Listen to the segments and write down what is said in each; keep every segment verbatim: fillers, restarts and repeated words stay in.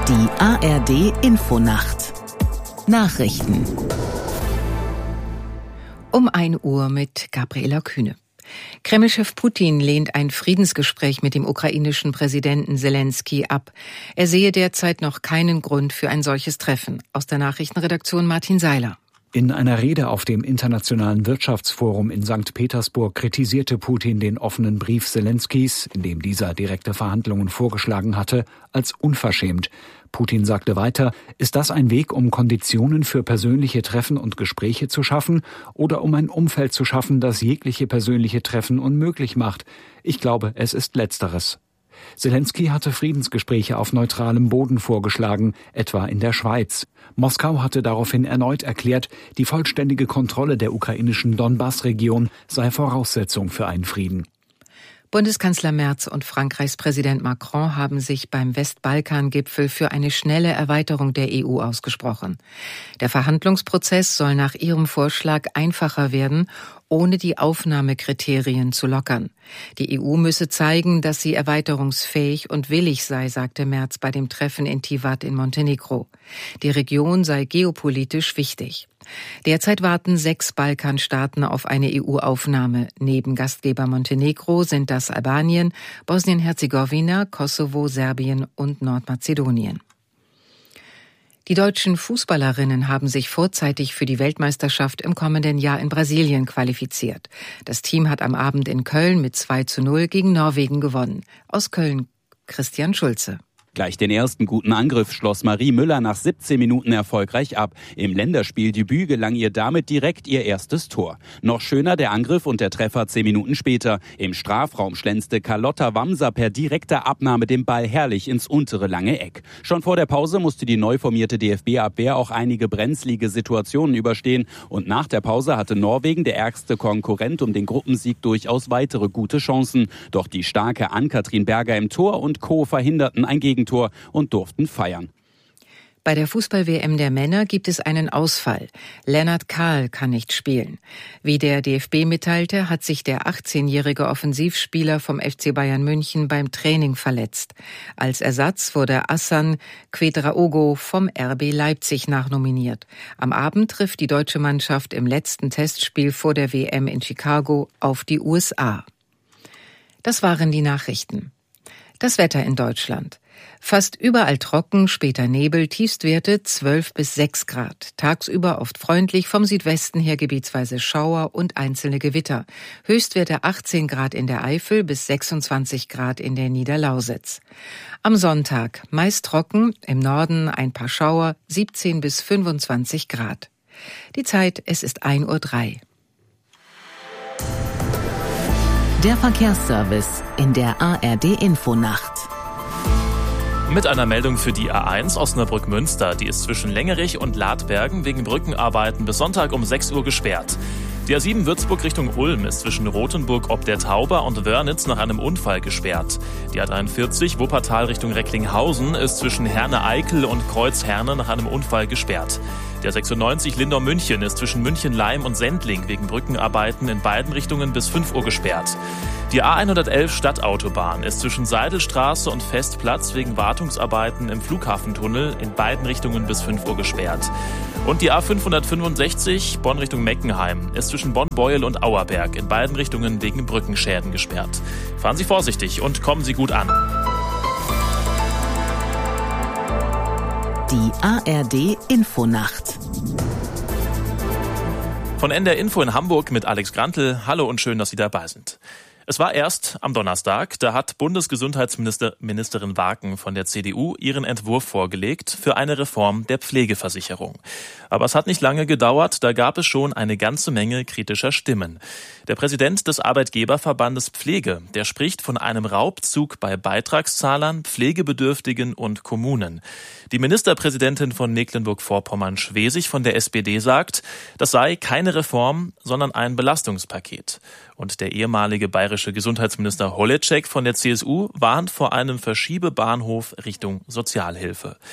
Die A R D Infonacht Nachrichten um ein Uhr mit Gabriela Kühne. Kreml-Chef Putin lehnt ein Friedensgespräch mit dem ukrainischen Präsidenten Selenskyj ab. Er sehe derzeit noch keinen Grund für ein solches Treffen. Aus der Nachrichtenredaktion Martin Seiler. In einer Rede auf dem Internationalen Wirtschaftsforum in Sankt Petersburg kritisierte Putin den offenen Brief Selenskys, in dem dieser direkte Verhandlungen vorgeschlagen hatte, als unverschämt. Putin sagte weiter, ist das ein Weg, um Konditionen für persönliche Treffen und Gespräche zu schaffen oder um ein Umfeld zu schaffen, das jegliche persönliche Treffen unmöglich macht? Ich glaube, es ist Letzteres. Selenskyj hatte Friedensgespräche auf neutralem Boden vorgeschlagen, etwa in der Schweiz. Moskau hatte daraufhin erneut erklärt, die vollständige Kontrolle der ukrainischen Donbass-Region sei Voraussetzung für einen Frieden. Bundeskanzler Merz und Frankreichs Präsident Macron haben sich beim Westbalkan-Gipfel für eine schnelle Erweiterung der E U ausgesprochen. Der Verhandlungsprozess soll nach ihrem Vorschlag einfacher werden, ohne die Aufnahmekriterien zu lockern. Die E U müsse zeigen, dass sie erweiterungsfähig und willig sei, sagte Merz bei dem Treffen in Tivat in Montenegro. Die Region sei geopolitisch wichtig. Derzeit warten sechs Balkanstaaten auf eine E U-Aufnahme. Neben Gastgeber Montenegro sind das Albanien, Bosnien-Herzegowina, Kosovo, Serbien und Nordmazedonien. Die deutschen Fußballerinnen haben sich vorzeitig für die Weltmeisterschaft im kommenden Jahr in Brasilien qualifiziert. Das Team hat am Abend in Köln mit zwei zu null gegen Norwegen gewonnen. Aus Köln Christian Schulze. Gleich den ersten guten Angriff schloss Marie Müller nach siebzehn Minuten erfolgreich ab. Im Länderspieldebüt gelang ihr damit direkt ihr erstes Tor. Noch schöner der Angriff und der Treffer zehn Minuten später. Im Strafraum schlänzte Carlotta Wamser per direkter Abnahme den Ball herrlich ins untere lange Eck. Schon vor der Pause musste die neu formierte D F B-Abwehr auch einige brenzlige Situationen überstehen. Und nach der Pause hatte Norwegen, der ärgste Konkurrent um den Gruppensieg, durchaus weitere gute Chancen. Doch die starke Ann-Kathrin Berger im Tor und Co. verhinderten ein Gegentor und durften feiern. Bei der Fußball-W M der Männer gibt es einen Ausfall. Lennart Kahl kann nicht spielen. Wie der D F B mitteilte, hat sich der achtzehnjährige Offensivspieler vom F C Bayern München beim Training verletzt. Als Ersatz wurde Assan Kwedraogo vom R B Leipzig nachnominiert. Am Abend trifft die deutsche Mannschaft im letzten Testspiel vor der W M in Chicago auf die U S A. Das waren die Nachrichten. Das Wetter in Deutschland. Fast überall trocken, später Nebel, Tiefstwerte zwölf bis sechs Grad. Tagsüber oft freundlich, vom Südwesten her gebietsweise Schauer und einzelne Gewitter. Höchstwerte achtzehn Grad in der Eifel bis sechsundzwanzig Grad in der Niederlausitz. Am Sonntag meist trocken, im Norden ein paar Schauer, siebzehn bis fünfundzwanzig Grad. Die Zeit, es ist ein Uhr drei. Der Verkehrsservice in der A R D Infonacht. Mit einer Meldung für die A eins Osnabrück-Münster. Die ist zwischen Längerich und Ladbergen wegen Brückenarbeiten bis Sonntag um sechs Uhr gesperrt. Die A sieben Würzburg Richtung Ulm ist zwischen Rothenburg ob der Tauber und Wörnitz nach einem Unfall gesperrt. Die A dreiundvierzig Wuppertal Richtung Recklinghausen ist zwischen Herne-Eickel und Kreuz-Herne nach einem Unfall gesperrt. Der sechsundneunzig Lindau-München ist zwischen München-Leim und Sendling wegen Brückenarbeiten in beiden Richtungen bis fünf Uhr gesperrt. Die A hundertelf Stadtautobahn ist zwischen Seidelstraße und Festplatz wegen Wartungsarbeiten im Flughafentunnel in beiden Richtungen bis fünf Uhr gesperrt. Und die A fünfhundertfünfundsechzig Bonn Richtung Meckenheim ist zwischen Bonn-Beuel und Auerberg in beiden Richtungen wegen Brückenschäden gesperrt. Fahren Sie vorsichtig und kommen Sie gut an. Die A R D Infonacht. Von N D R Info in Hamburg mit Alex Grantl. Hallo und schön, dass Sie dabei sind. Es war erst am Donnerstag, da hat Bundesgesundheitsministerin Waken von der C D U ihren Entwurf vorgelegt für eine Reform der Pflegeversicherung. Aber es hat nicht lange gedauert, da gab es schon eine ganze Menge kritischer Stimmen. Der Präsident des Arbeitgeberverbandes Pflege, der spricht von einem Raubzug bei Beitragszahlern, Pflegebedürftigen und Kommunen. Die Ministerpräsidentin von Mecklenburg-Vorpommern-Schwesig von der S P D sagt, das sei keine Reform, sondern ein Belastungspaket. Und der ehemalige bayerische Gesundheitsminister Holleczek von der C S U warnt vor einem Verschiebebahnhof Richtung Sozialhilfe.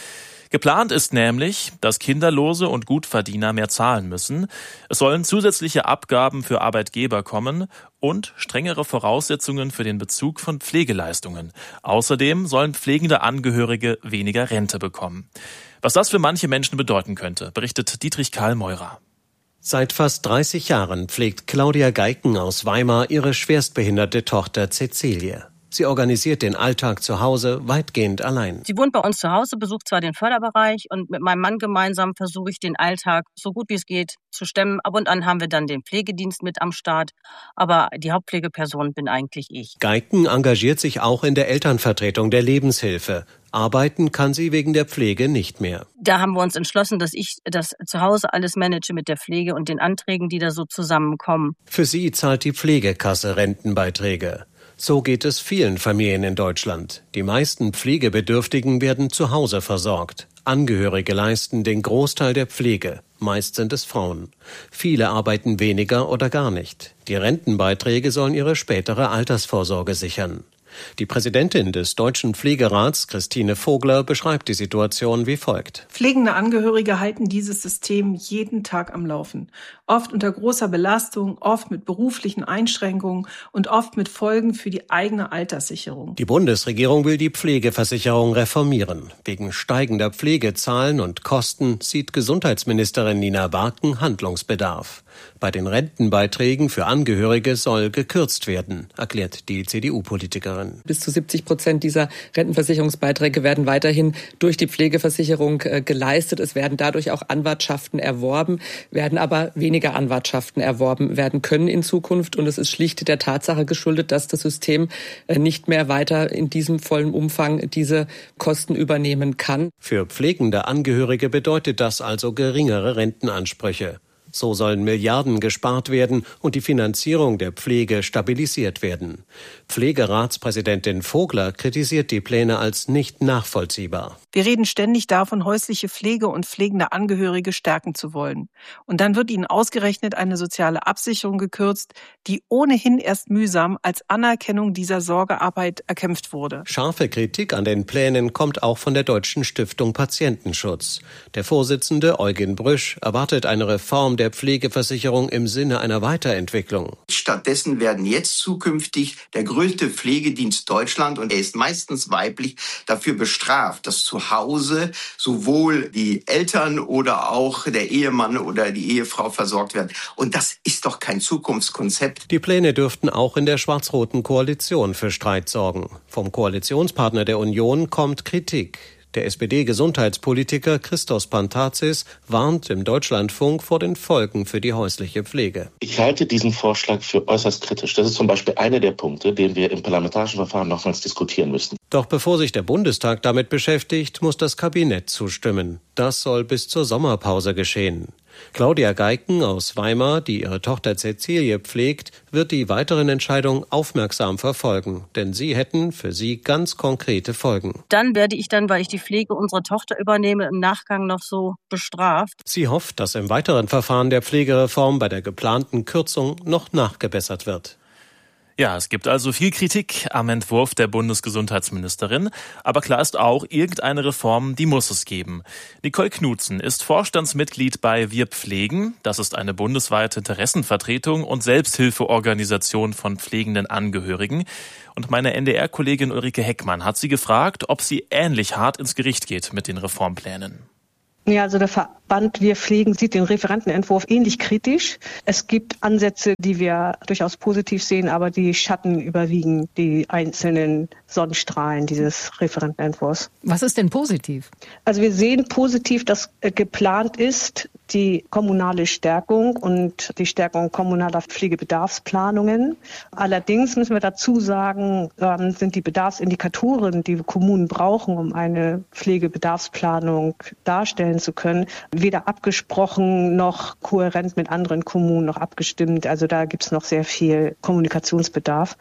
Geplant ist nämlich, dass Kinderlose und Gutverdiener mehr zahlen müssen. Es sollen zusätzliche Abgaben für Arbeitgeber kommen und strengere Voraussetzungen für den Bezug von Pflegeleistungen. Außerdem sollen pflegende Angehörige weniger Rente bekommen. Was das für manche Menschen bedeuten könnte, berichtet Dietrich Karl Meurer. Seit fast dreißig Jahren pflegt Claudia Geiken aus Weimar ihre schwerstbehinderte Tochter Cäcilie. Sie organisiert den Alltag zu Hause weitgehend allein. Sie wohnt bei uns zu Hause, besucht zwar den Förderbereich und mit meinem Mann gemeinsam versuche ich den Alltag so gut wie es geht zu stemmen. Ab und an haben wir dann den Pflegedienst mit am Start, aber die Hauptpflegeperson bin eigentlich ich. Geiken engagiert sich auch in der Elternvertretung der Lebenshilfe. Arbeiten kann sie wegen der Pflege nicht mehr. Da haben wir uns entschlossen, dass ich das zu Hause alles manage mit der Pflege und den Anträgen, die da so zusammenkommen. Für sie zahlt die Pflegekasse Rentenbeiträge. So geht es vielen Familien in Deutschland. Die meisten Pflegebedürftigen werden zu Hause versorgt. Angehörige leisten den Großteil der Pflege. Meist sind es Frauen. Viele arbeiten weniger oder gar nicht. Die Rentenbeiträge sollen ihre spätere Altersvorsorge sichern. Die Präsidentin des Deutschen Pflegerats, Christine Vogler, beschreibt die Situation wie folgt. Pflegende Angehörige halten dieses System jeden Tag am Laufen. Oft unter großer Belastung, oft mit beruflichen Einschränkungen und oft mit Folgen für die eigene Alterssicherung. Die Bundesregierung will die Pflegeversicherung reformieren. Wegen steigender Pflegezahlen und Kosten sieht Gesundheitsministerin Nina Barken Handlungsbedarf. Bei den Rentenbeiträgen für Angehörige soll gekürzt werden, erklärt die C D U-Politikerin. Bis zu siebzig Prozent dieser Rentenversicherungsbeiträge werden weiterhin durch die Pflegeversicherung äh, geleistet. Es werden dadurch auch Anwartschaften erworben, werden aber weniger Anwartschaften erworben werden können in Zukunft. Und es ist schlicht der Tatsache geschuldet, dass das System äh, nicht mehr weiter in diesem vollen Umfang diese Kosten übernehmen kann. Für pflegende Angehörige bedeutet das also geringere Rentenansprüche. So sollen Milliarden gespart werden und die Finanzierung der Pflege stabilisiert werden. Pflegeratspräsidentin Vogler kritisiert die Pläne als nicht nachvollziehbar. Wir reden ständig davon, häusliche Pflege und pflegende Angehörige stärken zu wollen. Und dann wird ihnen ausgerechnet eine soziale Absicherung gekürzt, die ohnehin erst mühsam als Anerkennung dieser Sorgearbeit erkämpft wurde. Scharfe Kritik an den Plänen kommt auch von der Deutschen Stiftung Patientenschutz. Der Vorsitzende Eugen Brüsch erwartet eine Reform der Pflegeversicherung im Sinne einer Weiterentwicklung. Stattdessen werden jetzt zukünftig der größte Pflegedienst Deutschland, und er ist meistens weiblich, dafür bestraft, dass zu Hause sowohl die Eltern oder auch der Ehemann oder die Ehefrau versorgt werden. Und das ist doch kein Zukunftskonzept. Die Pläne dürften auch in der schwarz-roten Koalition für Streit sorgen. Vom Koalitionspartner der Union kommt Kritik. Der S P D-Gesundheitspolitiker Christos Pantazis warnt im Deutschlandfunk vor den Folgen für die häusliche Pflege. Ich halte diesen Vorschlag für äußerst kritisch. Das ist zum Beispiel einer der Punkte, den wir im parlamentarischen Verfahren nochmals diskutieren müssen. Doch bevor sich der Bundestag damit beschäftigt, muss das Kabinett zustimmen. Das soll bis zur Sommerpause geschehen. Claudia Geiken aus Weimar, die ihre Tochter Cäcilie pflegt, wird die weiteren Entscheidungen aufmerksam verfolgen, denn sie hätten für sie ganz konkrete Folgen. Dann werde ich dann, weil ich die Pflege unserer Tochter übernehme, im Nachgang noch so bestraft. Sie hofft, dass im weiteren Verfahren der Pflegereform bei der geplanten Kürzung noch nachgebessert wird. Ja, es gibt also viel Kritik am Entwurf der Bundesgesundheitsministerin. Aber klar ist auch, irgendeine Reform, die muss es geben. Nicole Knutzen ist Vorstandsmitglied bei Wir Pflegen. Das ist eine bundesweite Interessenvertretung und Selbsthilfeorganisation von pflegenden Angehörigen. Und meine N D R-Kollegin Ulrike Heckmann hat sie gefragt, ob sie ähnlich hart ins Gericht geht mit den Reformplänen. Ja, also der Verband Wir Pflegen sieht den Referentenentwurf ähnlich kritisch. Es gibt Ansätze, die wir durchaus positiv sehen, aber die Schatten überwiegen die einzelnen Sonnenstrahlen dieses Referentenentwurfs. Was ist denn positiv? Also wir sehen positiv, dass geplant ist, die kommunale Stärkung und die Stärkung kommunaler Pflegebedarfsplanungen. Allerdings müssen wir dazu sagen, ähm, sind die Bedarfsindikatoren, die Kommunen brauchen, um eine Pflegebedarfsplanung darstellen zu können, weder abgesprochen noch kohärent mit anderen Kommunen noch abgestimmt. Also da gibt es noch sehr viel Kommunikationsbedarf.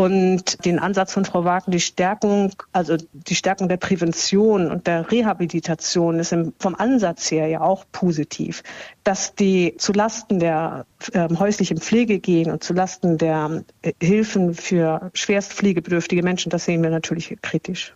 Und den Ansatz von Frau Wagner, die Stärkung, also die Stärkung der Prävention und der Rehabilitation ist im, vom Ansatz her ja auch positiv. Dass die zulasten der äh, häuslichen Pflege gehen und zulasten der äh, Hilfen für schwerst pflegebedürftige Menschen, das sehen wir natürlich kritisch.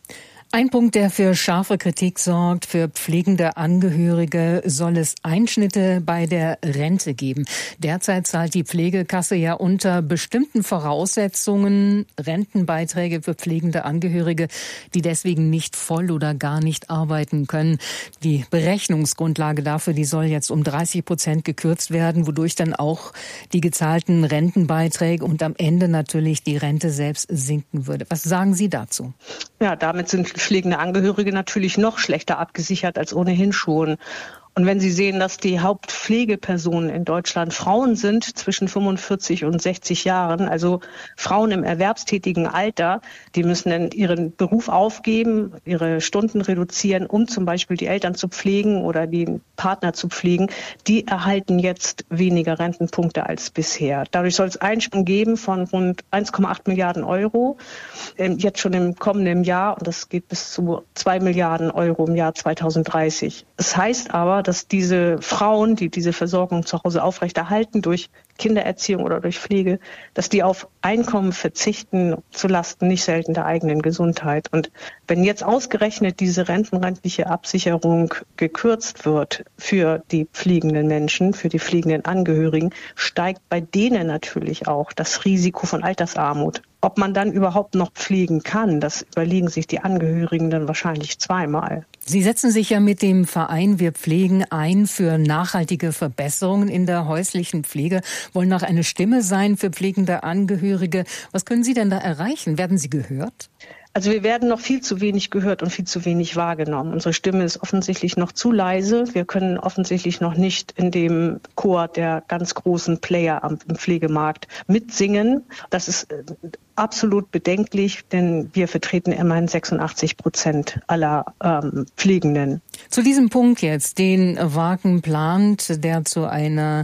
Ein Punkt, der für scharfe Kritik sorgt, für pflegende Angehörige soll es Einschnitte bei der Rente geben. Derzeit zahlt die Pflegekasse ja unter bestimmten Voraussetzungen Rentenbeiträge für pflegende Angehörige, die deswegen nicht voll oder gar nicht arbeiten können. Die Berechnungsgrundlage dafür, die soll jetzt um dreißig Prozent gekürzt werden, wodurch dann auch die gezahlten Rentenbeiträge und am Ende natürlich die Rente selbst sinken würde. Was sagen Sie dazu? Ja, damit sind pflegende Angehörige natürlich noch schlechter abgesichert als ohnehin schon. Und wenn Sie sehen, dass die Hauptpflegepersonen in Deutschland Frauen sind zwischen fünfundvierzig und sechzig Jahren, also Frauen im erwerbstätigen Alter, die müssen dann ihren Beruf aufgeben, ihre Stunden reduzieren, um zum Beispiel die Eltern zu pflegen oder den Partner zu pflegen, die erhalten jetzt weniger Rentenpunkte als bisher. Dadurch soll es Einsprung geben von rund eins Komma acht Milliarden Euro, jetzt schon im kommenden Jahr, und das geht bis zu zwei Milliarden Euro im Jahr zweitausenddreißig. Das heißt aber, dass diese Frauen, die diese Versorgung zu Hause aufrechterhalten durch Kindererziehung oder durch Pflege, dass die auf Einkommen verzichten zulasten nicht selten der eigenen Gesundheit. Und wenn jetzt ausgerechnet diese rentenrentliche Absicherung gekürzt wird für die pflegenden Menschen, für die pflegenden Angehörigen, steigt bei denen natürlich auch das Risiko von Altersarmut. Ob man dann überhaupt noch pflegen kann, das überlegen sich die Angehörigen dann wahrscheinlich zweimal. Sie setzen sich ja mit dem Verein Wir Pflegen ein für nachhaltige Verbesserungen in der häuslichen Pflege, wollen auch eine Stimme sein für pflegende Angehörige. Was können Sie denn da erreichen? Werden Sie gehört? Also wir werden noch viel zu wenig gehört und viel zu wenig wahrgenommen. Unsere Stimme ist offensichtlich noch zu leise. Wir können offensichtlich noch nicht in dem Chor der ganz großen Player am Pflegemarkt mitsingen. Das ist absolut bedenklich, denn wir vertreten immerhin sechsundachtzig Prozent aller ähm, Pflegenden. Zu diesem Punkt jetzt, den Wagen plant, der zu einer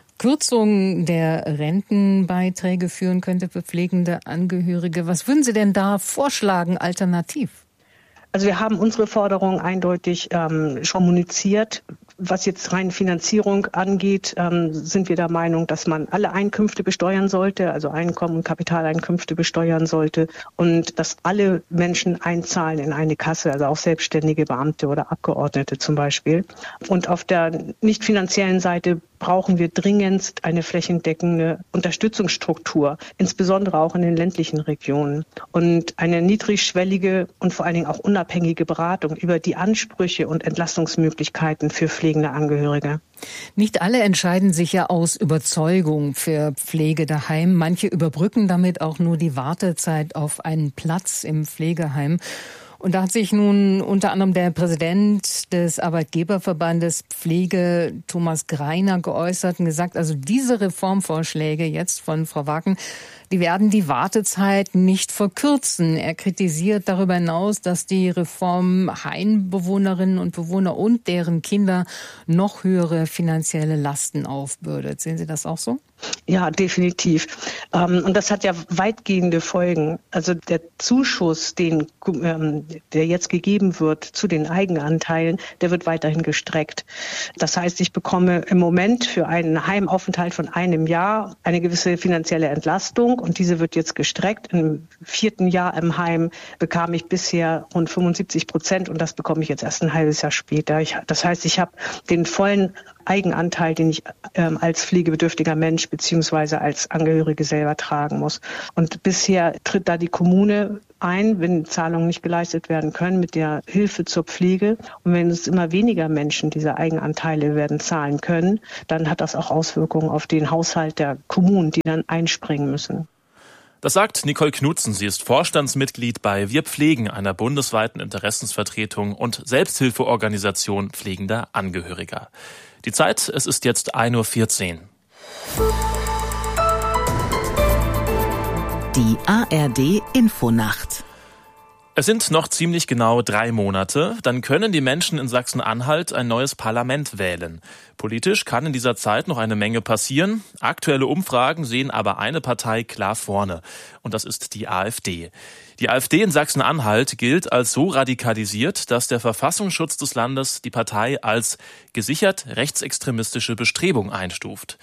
Kürzung der Rentenbeiträge führen könnte für pflegende Angehörige. Was würden Sie denn da vorschlagen, alternativ? Also wir haben unsere Forderung eindeutig ähm, schon kommuniziert. Was jetzt rein Finanzierung angeht, ähm, sind wir der Meinung, dass man alle Einkünfte besteuern sollte, also Einkommen und Kapitaleinkünfte besteuern sollte und dass alle Menschen einzahlen in eine Kasse, also auch selbstständige Beamte oder Abgeordnete zum Beispiel. Und auf der nicht finanziellen Seite brauchen wir dringendst eine flächendeckende Unterstützungsstruktur, insbesondere auch in den ländlichen Regionen. Und eine niedrigschwellige und vor allen Dingen auch unabhängige Beratung über die Ansprüche und Entlastungsmöglichkeiten für pflegende Angehörige. Nicht alle entscheiden sich ja aus Überzeugung für Pflege daheim. Manche überbrücken damit auch nur die Wartezeit auf einen Platz im Pflegeheim. Und da hat sich nun unter anderem der Präsident des Arbeitgeberverbandes Pflege, Thomas Greiner, geäußert und gesagt, also diese Reformvorschläge jetzt von Frau Wagen, die werden die Wartezeit nicht verkürzen. Er kritisiert darüber hinaus, dass die Reform Heimbewohnerinnen und Bewohner und deren Kinder noch höhere finanzielle Lasten aufbürdet. Sehen Sie das auch so? Ja, definitiv. Und das hat ja weitgehende Folgen. Also der Zuschuss, den, der jetzt gegeben wird zu den Eigenanteilen, der wird weiterhin gestreckt. Das heißt, ich bekomme im Moment für einen Heimaufenthalt von einem Jahr eine gewisse finanzielle Entlastung und diese wird jetzt gestreckt. Im vierten Jahr im Heim bekam ich bisher rund fünfundsiebzig Prozent und das bekomme ich jetzt erst ein halbes Jahr später. Ich, das heißt, ich habe den vollen Eigenanteil, den ich ähm, als pflegebedürftiger Mensch beziehungsweise als Angehörige selber tragen muss. Und bisher tritt da die Kommune ein, wenn Zahlungen nicht geleistet werden können, mit der Hilfe zur Pflege. Und wenn es immer weniger Menschen diese Eigenanteile werden zahlen können, dann hat das auch Auswirkungen auf den Haushalt der Kommunen, die dann einspringen müssen. Das sagt Nicole Knutzen. Sie ist Vorstandsmitglied bei Wir Pflegen, einer bundesweiten Interessensvertretung und Selbsthilfeorganisation pflegender Angehöriger. Die Zeit, es ist jetzt ein Uhr vierzehn. Die A R D Infonacht. Es sind noch ziemlich genau drei Monate, dann können die Menschen in Sachsen-Anhalt ein neues Parlament wählen. Politisch kann in dieser Zeit noch eine Menge passieren. Aktuelle Umfragen sehen aber eine Partei klar vorne. Und das ist die AfD. Die AfD in Sachsen-Anhalt gilt als so radikalisiert, dass der Verfassungsschutz des Landes die Partei als gesichert rechtsextremistische Bestrebung einstuft.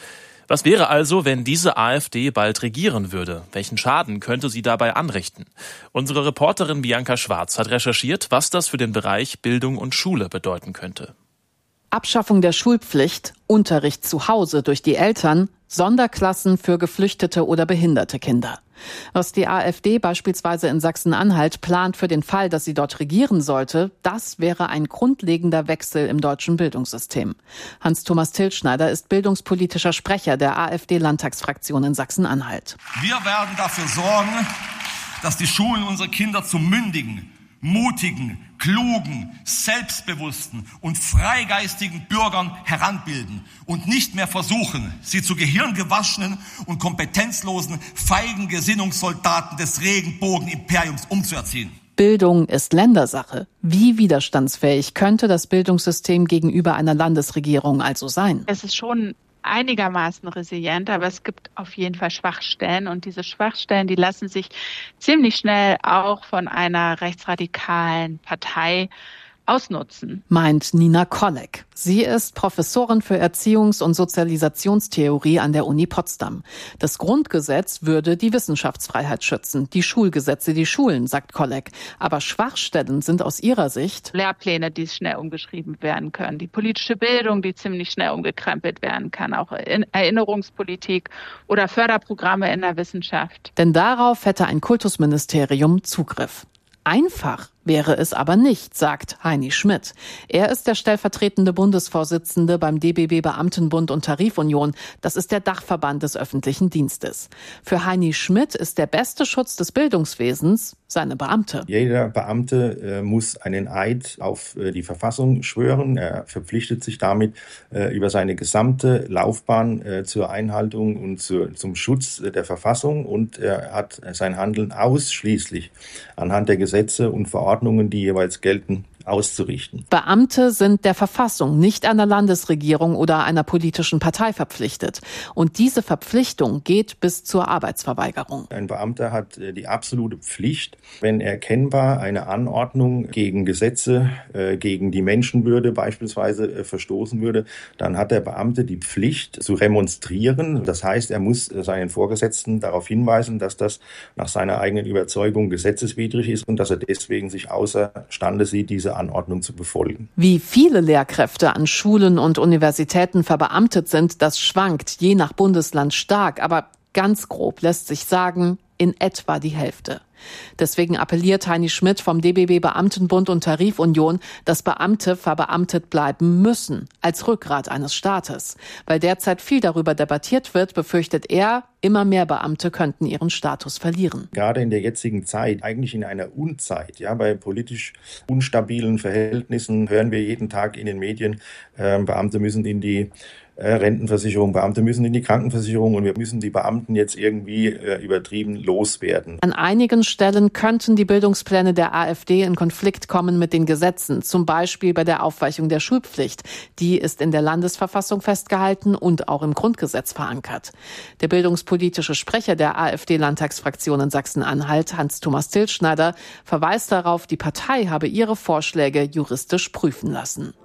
Was wäre also, wenn diese AfD bald regieren würde? Welchen Schaden könnte sie dabei anrichten? Unsere Reporterin Bianca Schwarz hat recherchiert, was das für den Bereich Bildung und Schule bedeuten könnte. Abschaffung der Schulpflicht, Unterricht zu Hause durch die Eltern, Sonderklassen für geflüchtete oder behinderte Kinder. Was die AfD beispielsweise in Sachsen-Anhalt plant für den Fall, dass sie dort regieren sollte, das wäre ein grundlegender Wechsel im deutschen Bildungssystem. Hans-Thomas Tilschneider ist bildungspolitischer Sprecher der AfD-Landtagsfraktion in Sachsen-Anhalt. Wir werden dafür sorgen, dass die Schulen unsere Kinder zu mündigen, mutigen, klugen, selbstbewussten und freigeistigen Bürgern heranbilden und nicht mehr versuchen, sie zu gehirngewaschenen und kompetenzlosen, feigen Gesinnungssoldaten des Regenbogenimperiums umzuerziehen. Bildung ist Ländersache. Wie widerstandsfähig könnte das Bildungssystem gegenüber einer Landesregierung also sein? Es ist schon einigermaßen resilient, aber es gibt auf jeden Fall Schwachstellen und diese Schwachstellen, die lassen sich ziemlich schnell auch von einer rechtsradikalen Partei ausnutzen. Meint Nina Kolleg. Sie ist Professorin für Erziehungs- und Sozialisationstheorie an der Uni Potsdam. Das Grundgesetz würde die Wissenschaftsfreiheit schützen, die Schulgesetze die Schulen, sagt Kolleg. Aber Schwachstellen sind aus ihrer Sicht Lehrpläne, die schnell umgeschrieben werden können, die politische Bildung, die ziemlich schnell umgekrempelt werden kann, auch Erinnerungspolitik oder Förderprogramme in der Wissenschaft. Denn darauf hätte ein Kultusministerium Zugriff. Einfach wäre es aber nicht, sagt Heini Schmidt. Er ist der stellvertretende Bundesvorsitzende beim D B B Beamtenbund und Tarifunion. Das ist der Dachverband des öffentlichen Dienstes. Für Heini Schmidt ist der beste Schutz des Bildungswesens seine Beamte. Jeder Beamte äh, muss einen Eid auf äh, die Verfassung schwören. Er verpflichtet sich damit äh, über seine gesamte Laufbahn äh, zur Einhaltung und zur, zum Schutz äh, der Verfassung und er hat sein Handeln ausschließlich anhand der Gesetze und Verordnungen, die jeweils gelten, auszurichten. Beamte sind der Verfassung, nicht einer Landesregierung oder einer politischen Partei verpflichtet. Und diese Verpflichtung geht bis zur Arbeitsverweigerung. Ein Beamter hat die absolute Pflicht, wenn erkennbar eine Anordnung gegen Gesetze, äh, gegen die Menschenwürde beispielsweise äh, verstoßen würde, dann hat der Beamte die Pflicht zu remonstrieren. Das heißt, er muss seinen Vorgesetzten darauf hinweisen, dass das nach seiner eigenen Überzeugung gesetzeswidrig ist und dass er deswegen sich außerstande sieht, diese Anordnung zu befolgen. Wie viele Lehrkräfte an Schulen und Universitäten verbeamtet sind, das schwankt je nach Bundesland stark, aber ganz grob lässt sich sagen, in etwa die Hälfte. Deswegen appelliert Heini Schmidt vom D B B Beamtenbund und Tarifunion, dass Beamte verbeamtet bleiben müssen, als Rückgrat eines Staates. Weil derzeit viel darüber debattiert wird, befürchtet er, immer mehr Beamte könnten ihren Status verlieren. Gerade in der jetzigen Zeit, eigentlich in einer Unzeit, ja, bei politisch unstabilen Verhältnissen hören wir jeden Tag in den Medien, äh, Beamte müssen in die Rentenversicherung, Beamte müssen in die Krankenversicherung und wir müssen die Beamten jetzt irgendwie äh, übertrieben loswerden. An einigen Stellen könnten die Bildungspläne der AfD in Konflikt kommen mit den Gesetzen, zum Beispiel bei der Aufweichung der Schulpflicht. Die ist in der Landesverfassung festgehalten und auch im Grundgesetz verankert. Der bildungspolitische Sprecher der AfD-Landtagsfraktion in Sachsen-Anhalt, Hans-Thomas Tilschneider, verweist darauf, die Partei habe ihre Vorschläge juristisch prüfen lassen.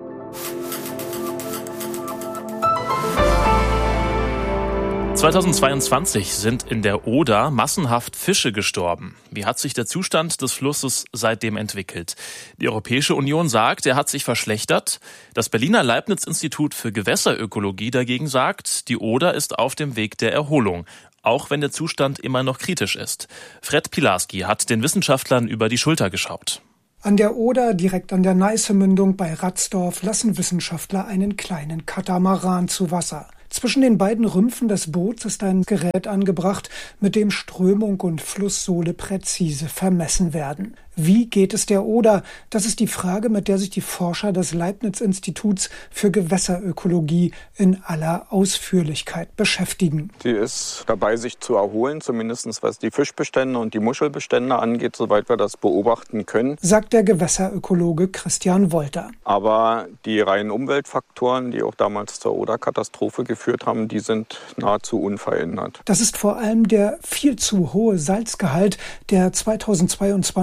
zweitausendzweiundzwanzig sind in der Oder massenhaft Fische gestorben. Wie hat sich der Zustand des Flusses seitdem entwickelt? Die Europäische Union sagt, er hat sich verschlechtert. Das Berliner Leibniz-Institut für Gewässerökologie dagegen sagt, die Oder ist auf dem Weg der Erholung, auch wenn der Zustand immer noch kritisch ist. Fred Pilarski hat den Wissenschaftlern über die Schulter geschaut. An der Oder, direkt an der Neiße-Mündung bei Ratzdorf, lassen Wissenschaftler einen kleinen Katamaran zu Wasser. Zwischen den beiden Rümpfen des Boots ist ein Gerät angebracht, mit dem Strömung und Flusssohle präzise vermessen werden. Wie geht es der Oder? Das ist die Frage, mit der sich die Forscher des Leibniz-Instituts für Gewässerökologie in aller Ausführlichkeit beschäftigen. Sie ist dabei, sich zu erholen, zumindest was die Fischbestände und die Muschelbestände angeht, soweit wir das beobachten können, sagt der Gewässerökologe Christian Wolter. Aber die reinen Umweltfaktoren, die auch damals zur Oder-Katastrophe geführt haben, die sind nahezu unverändert. Das ist vor allem der viel zu hohe Salzgehalt, der zweitausendzweiundzwanzig die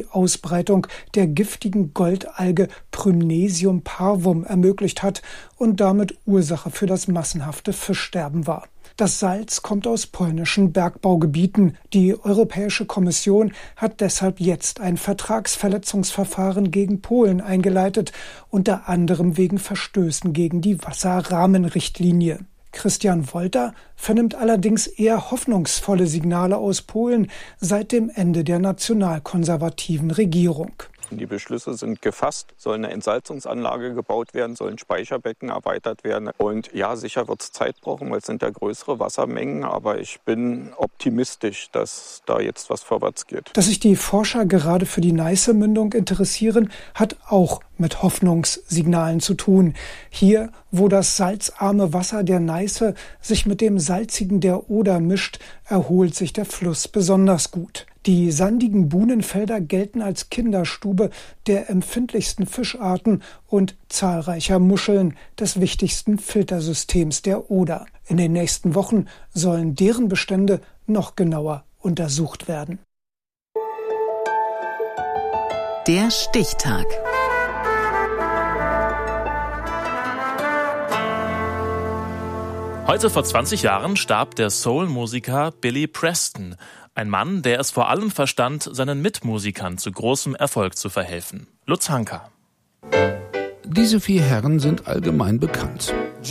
die Ausbreitung der giftigen Goldalge Prymnesium parvum ermöglicht hat und damit Ursache für das massenhafte Fischsterben war. Das Salz kommt aus polnischen Bergbaugebieten. Die Europäische Kommission hat deshalb jetzt ein Vertragsverletzungsverfahren gegen Polen eingeleitet, unter anderem wegen Verstößen gegen die Wasserrahmenrichtlinie. Christian Wolter vernimmt allerdings eher hoffnungsvolle Signale aus Polen seit dem Ende der nationalkonservativen Regierung. Die Beschlüsse sind gefasst, soll eine Entsalzungsanlage gebaut werden, sollen Speicherbecken erweitert werden. Und ja, sicher wird es Zeit brauchen, weil es sind ja größere Wassermengen. Aber ich bin optimistisch, dass da jetzt was vorwärts geht. Dass sich die Forscher gerade für die Neiße-Mündung interessieren, hat auch mit Hoffnungssignalen zu tun. Hier, wo das salzarme Wasser der Neiße sich mit dem salzigen der Oder mischt, erholt sich der Fluss besonders gut. Die sandigen Buhnenfelder gelten als Kinderstube der empfindlichsten Fischarten und zahlreicher Muscheln, des wichtigsten Filtersystems der Oder. In den nächsten Wochen sollen deren Bestände noch genauer untersucht werden. Der Stichtag. Heute vor zwanzig Jahren starb der Soul-Musiker Billy Preston. Ein Mann, der es vor allem verstand, seinen Mitmusikern zu großem Erfolg zu verhelfen. Lutz Hanka. Diese vier Herren sind allgemein bekannt.